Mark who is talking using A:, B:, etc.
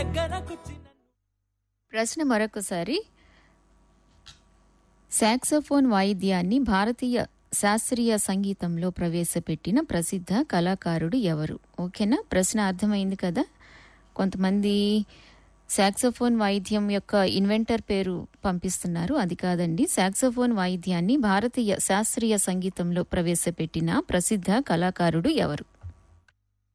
A: ప్రశ్న మరొకసారి. సాక్సోఫోన్ వాయిద్యాన్ని భారతీయ శాస్త్రీయ సంగీతంలో ప్రవేశపెట్టిన ప్రసిద్ధ కళాకారుడు ఎవరు? ఓకేనా? ప్రశ్న అర్థమైంది కదా? కొంతమంది సాక్సోఫోన్ వాయిద్యం యొక్క ఇన్వెంటర్ పేరు పంపిస్తున్నారు. అది కాదండి. సాక్సోఫోన్ వాయిద్యాన్ని భారతీయ శాస్త్రీయ సంగీతంలో ప్రవేశపెట్టిన ప్రసిద్ధ కళాకారుడు ఎవరు?